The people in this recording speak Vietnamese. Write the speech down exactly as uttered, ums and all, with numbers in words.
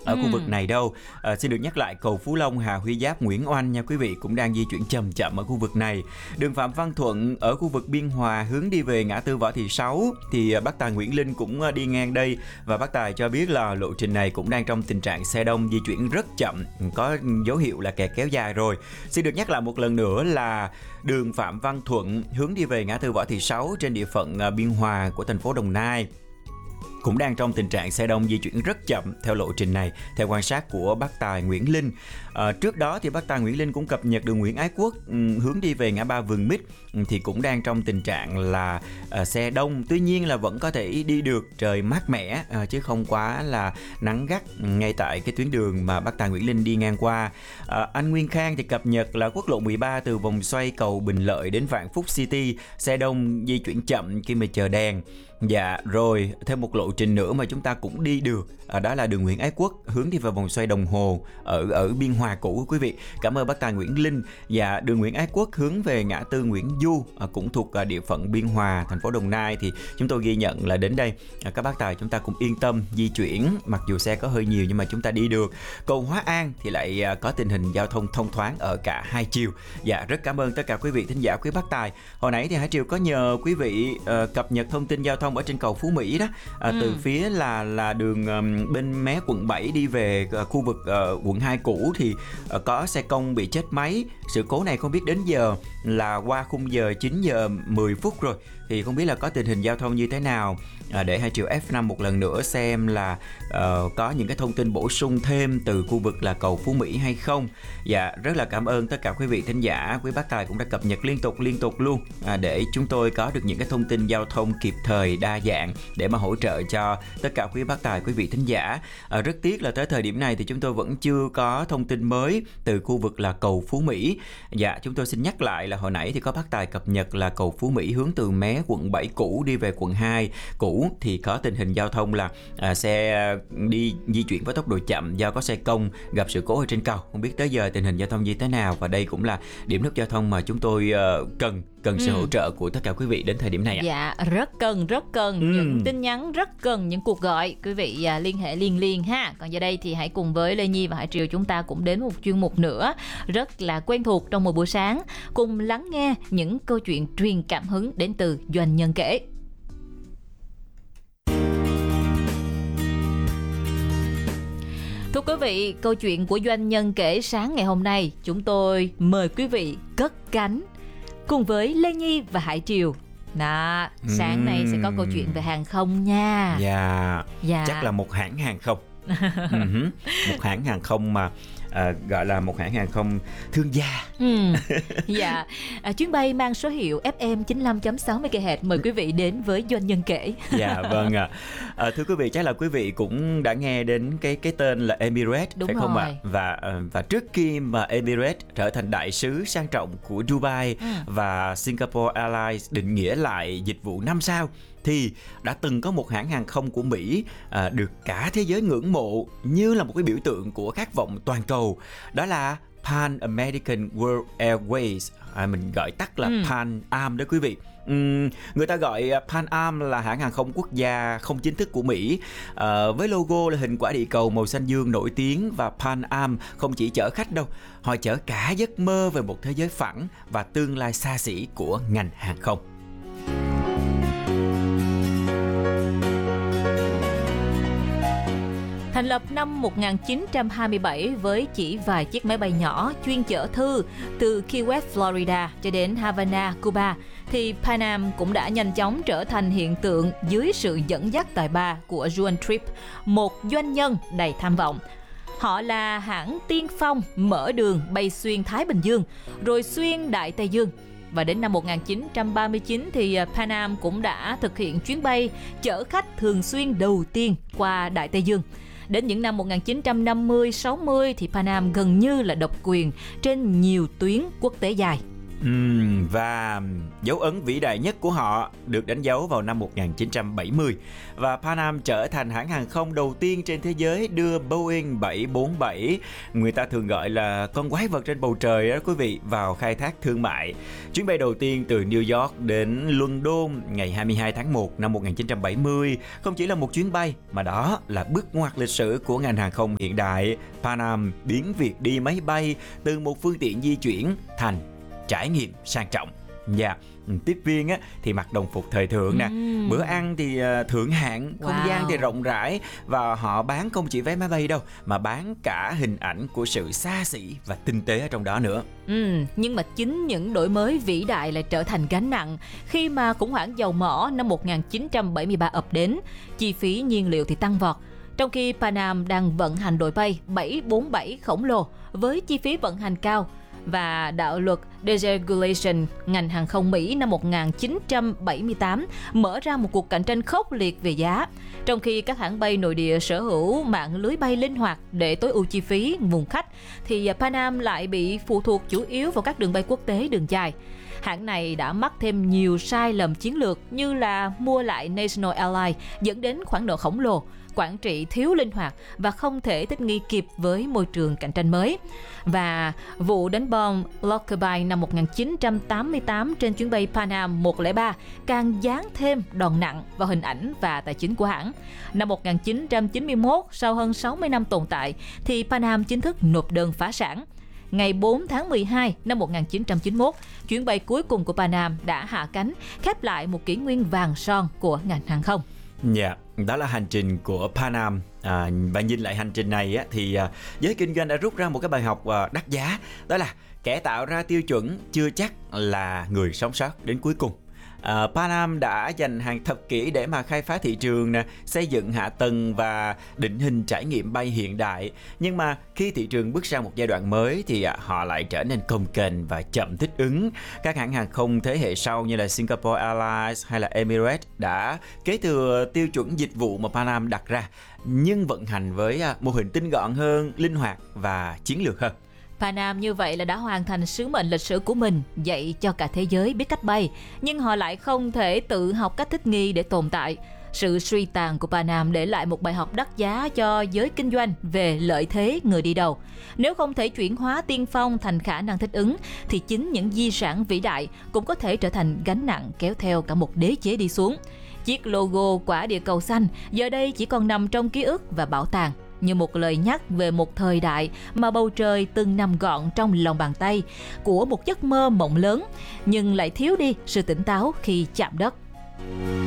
ở Ừ. khu vực này đâu. À, xin được nhắc lại, cầu Phú Long, Hà Huy Giáp, Nguyễn Oanh nha quý vị, cũng đang di chuyển chậm chậm ở khu vực này. Đường Phạm Văn Thuận ở khu vực Biên Hòa hướng đi về ngã tư Võ Thị Sáu thì à, bác Tài Nguyễn Linh cũng à, đi ngang đây, và bác Tài cho biết là lộ trình này cũng đang trong tình trạng xe đông di chuyển rất chậm, có dấu hiệu là kẹt kéo dài rồi. Xin được nhắc lại một lần nữa là đường Phạm Văn Thuận hướng đi về ngã tư Võ Thị Sáu trên địa phận à, Biên Hòa của thành phố Đồng Nai cũng đang trong tình trạng xe đông di chuyển rất chậm theo lộ trình này, theo quan sát của bác Tài Nguyễn Linh. À, trước đó thì bác Tài Nguyễn Linh cũng cập nhật đường Nguyễn Ái Quốc um, hướng đi về ngã ba Vườn Mít um, thì cũng đang trong tình trạng là uh, xe đông, tuy nhiên là vẫn có thể đi được, trời mát mẻ uh, chứ không quá là nắng gắt ngay tại cái tuyến đường mà bác Tài Nguyễn Linh đi ngang qua. Uh, anh Nguyên Khang thì cập nhật là quốc lộ mười ba từ vòng xoay cầu Bình Lợi đến Vạn Phúc City, xe đông di chuyển chậm khi mà chờ đèn. Dạ rồi, thêm một lộ trình nữa mà chúng ta cũng đi được, à, đó là đường Nguyễn Ái Quốc hướng đi vào vòng xoay Đồng Hồ ở ở Biên Hòa cũ quý vị. Cảm ơn bác Tài Nguyễn Linh. Và đường Nguyễn Ái Quốc hướng về ngã tư Nguyễn Du, à, cũng thuộc à, địa phận Biên Hòa, thành phố Đồng Nai thì chúng tôi ghi nhận là đến đây à, các bác tài chúng ta cũng yên tâm di chuyển, mặc dù xe có hơi nhiều nhưng mà chúng ta đi được. Cầu Hóa An thì lại à, có tình hình giao thông thông thoáng ở cả hai chiều. Dạ, rất cảm ơn tất cả quý vị thính giả, quý bác tài. Hồi nãy thì Hải Triều có nhờ quý vị à, cập nhật thông tin giao thông ở trên cầu Phú Mỹ đó, à, ừ. từ phía là là đường um, bên mé quận bảy đi về uh, khu vực uh, quận hai cũ thì uh, có xe công bị chết máy. Sự cố này không biết đến giờ là qua khung giờ chín giờ mười phút rồi, thì không biết là có tình hình giao thông như thế nào. À, để Hai Triệu ép năm một lần nữa xem là uh, có những cái thông tin bổ sung thêm từ khu vực là cầu Phú Mỹ hay không. Dạ, rất là cảm ơn tất cả quý vị thính giả, quý bác tài cũng đã cập nhật liên tục liên tục luôn, à, để chúng tôi có được những cái thông tin giao thông kịp thời, đa dạng để mà hỗ trợ cho tất cả quý bác tài, quý vị thính giả. À, rất tiếc là tới thời điểm này thì chúng tôi vẫn chưa có thông tin mới từ khu vực là cầu Phú Mỹ. Dạ, chúng tôi xin nhắc lại là hồi nãy thì có bác tài cập nhật là cầu Phú Mỹ hướng từ mé quận bảy cũ đi về quận hai cũ thì có tình hình giao thông là à, xe đi di chuyển với tốc độ chậm do có xe công gặp sự cố ở trên cầu. Không biết tới giờ tình hình giao thông như thế nào, và đây cũng là điểm nút giao thông mà chúng tôi uh, cần cần sự ừ. hỗ trợ của tất cả quý vị đến thời điểm này ạ. Dạ, rất cần rất cần ừ. những tin nhắn, rất cần những cuộc gọi, quý vị à, liên hệ liền liền ha. Còn giờ đây thì hãy cùng với Lê Nhi và Hải Triều chúng ta cũng đến một chuyên mục nữa rất là quen thuộc trong một buổi sáng, cùng lắng nghe những câu chuyện truyền cảm hứng đến từ doanh nhân kể. Thưa quý vị, câu chuyện của doanh nhân kể sáng ngày hôm nay, chúng tôi mời quý vị cất cánh cùng với Lê Nhi và Hải Triều. Đó, sáng nay sẽ có câu chuyện về hàng không nha. Dạ, dạ. Chắc là một hãng hàng không. uh-huh. Một hãng hàng không mà à, gọi là một hãng hàng không thương gia. ừ. Dạ, à, chuyến bay mang số hiệu ép em chín mươi lăm phẩy sáu mê ga héc. Mời quý vị đến với doanh nhân kể. Dạ vâng ạ. À. À, thưa quý vị, chắc là quý vị cũng đã nghe đến cái cái tên là Emirates. Đúng phải rồi. Không ạ? Và và trước khi mà Emirates trở thành đại sứ sang trọng của Dubai ừ. và Singapore Airlines định nghĩa lại dịch vụ năm sao, thì đã từng có một hãng hàng không của Mỹ à, được cả thế giới ngưỡng mộ như là một cái biểu tượng của khát vọng toàn cầu. Đó là Pan American World Airways, à, mình gọi tắt là ừ. Pan Am đó quý vị. Uhm, người ta gọi Pan Am là hãng hàng không quốc gia không chính thức của Mỹ, à, với logo là hình quả địa cầu màu xanh dương nổi tiếng. Và Pan Am không chỉ chở khách đâu, họ chở cả giấc mơ về một thế giới phẳng và tương lai xa xỉ của ngành hàng không. Thành lập năm một nghìn chín trăm hai mươi bảy với chỉ vài chiếc máy bay nhỏ chuyên chở thư từ Key West, Florida cho đến Havana, Cuba, thì Pan Am cũng đã nhanh chóng trở thành hiện tượng dưới sự dẫn dắt tài ba của Juan Trippe, một doanh nhân đầy tham vọng. Họ là hãng tiên phong mở đường bay xuyên Thái Bình Dương, rồi xuyên Đại Tây Dương. Và đến năm một nghìn chín trăm ba mươi chín thì Pan Am cũng đã thực hiện chuyến bay chở khách thường xuyên đầu tiên qua Đại Tây Dương. Đến những năm một nghìn chín trăm năm mươi sáu mươi thì Pan Am gần như là độc quyền trên nhiều tuyến quốc tế dài. Ừm, và dấu ấn vĩ đại nhất của họ được đánh dấu vào năm một nghìn chín trăm bảy mươi và Pan Am trở thành hãng hàng không đầu tiên trên thế giới đưa Boeing bảy bốn bảy, người ta thường gọi là con quái vật trên bầu trời đó quý vị, vào khai thác thương mại. Chuyến bay đầu tiên từ New York đến London ngày hai mươi hai tháng một năm một nghìn chín trăm bảy mươi không chỉ là một chuyến bay mà đó là bước ngoặt lịch sử của ngành hàng không hiện đại. Pan Am biến việc đi máy bay từ một phương tiện di chuyển thành trải nghiệm sang trọng. Dạ, yeah. Tiếp viên á, thì mặc đồng phục thời thượng nè, Ừm. bữa ăn thì uh, thượng hạng, không Wow. gian thì rộng rãi, và họ bán không chỉ vé máy bay đâu mà bán cả hình ảnh của sự xa xỉ và tinh tế ở trong đó nữa. Ừ, nhưng mà chính những đổi mới vĩ đại lại trở thành gánh nặng khi mà khủng hoảng dầu mỏ năm một nghìn chín trăm bảy mươi ba ập đến, chi phí nhiên liệu thì tăng vọt. Trong khi Pan Am đang vận hành đội bay bảy bốn bảy khổng lồ với chi phí vận hành cao, và đạo luật Deregulation ngành hàng không Mỹ năm một nghìn chín trăm bảy mươi tám mở ra một cuộc cạnh tranh khốc liệt về giá. Trong khi các hãng bay nội địa sở hữu mạng lưới bay linh hoạt để tối ưu chi phí nguồn khách, thì Pan Am lại bị phụ thuộc chủ yếu vào các đường bay quốc tế đường dài. Hãng này đã mắc thêm nhiều sai lầm chiến lược như là mua lại National Airlines dẫn đến khoản nợ khổng lồ, quản trị thiếu linh hoạt và không thể thích nghi kịp với môi trường cạnh tranh mới. Và vụ đánh bom Lockerbie năm một nghìn chín trăm tám mươi tám trên chuyến bay Pan Am một không ba càng dán thêm đòn nặng vào hình ảnh và tài chính của hãng. Năm một nghìn chín trăm chín mươi mốt, sau hơn sáu mươi năm tồn tại, thì Pan Am chính thức nộp đơn phá sản. Ngày bốn tháng mười hai năm một nghìn chín trăm chín mươi mốt, chuyến bay cuối cùng của Pan Am đã hạ cánh, khép lại một kỷ nguyên vàng son của ngành hàng không. Dạ, yeah, đó là hành trình của Pan Am. À, và nhìn lại hành trình này á, thì à, giới kinh doanh đã rút ra một cái bài học à, đắt giá. Đó là kẻ tạo ra tiêu chuẩn chưa chắc là người sống sót đến cuối cùng. À, Pan Am đã dành hàng thập kỷ để mà khai phá thị trường nè, xây dựng hạ tầng và định hình trải nghiệm bay hiện đại. Nhưng mà khi thị trường bước sang một giai đoạn mới thì à, họ lại trở nên cồng kềnh và chậm thích ứng. Các hãng hàng không thế hệ sau như là Singapore Airlines hay là Emirates đã kế thừa tiêu chuẩn dịch vụ mà Pan Am đặt ra, nhưng vận hành với à, mô hình tinh gọn hơn, linh hoạt và chiến lược hơn. Pan Am như vậy là đã hoàn thành sứ mệnh lịch sử của mình, dạy cho cả thế giới biết cách bay, nhưng họ lại không thể tự học cách thích nghi để tồn tại. Sự suy tàn của Pan Am để lại một bài học đắt giá cho giới kinh doanh về lợi thế người đi đầu. Nếu không thể chuyển hóa tiên phong thành khả năng thích ứng, thì chính những di sản vĩ đại cũng có thể trở thành gánh nặng kéo theo cả một đế chế đi xuống. Chiếc logo quả địa cầu xanh giờ đây chỉ còn nằm trong ký ức và bảo tàng, như một lời nhắc về một thời đại mà bầu trời từng nằm gọn trong lòng bàn tay của một giấc mơ mộng lớn, nhưng lại thiếu đi sự tỉnh táo khi chạm đất.